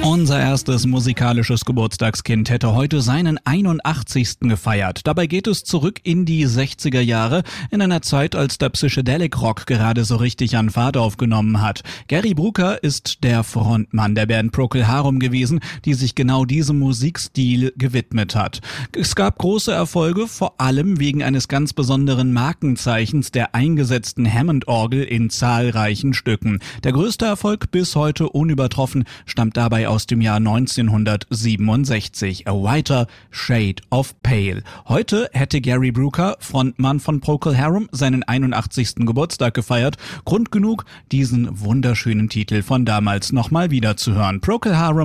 Unser erstes musikalisches Geburtstagskind hätte heute seinen 81. gefeiert. Dabei geht es zurück in die 60er Jahre, in einer Zeit, als der Psychedelic Rock gerade so richtig an Fahrt aufgenommen hat. Gary Brooker ist der Frontmann der Band Procol Harum gewesen, die sich genau diesem Musikstil gewidmet hat. Es gab große Erfolge, vor allem wegen eines ganz besonderen Markenzeichens der eingesetzten Hammond-Orgel in zahlreichen Stücken. Der größte Erfolg, bis heute unübertroffen, stammt dabei aus dem Jahr 1967, A Whiter Shade of Pale. Heute hätte Gary Brooker, Frontmann von Procol Harum, seinen 81. Geburtstag gefeiert. Grund genug, diesen wunderschönen Titel von damals nochmal wieder zu hören. Procol Harum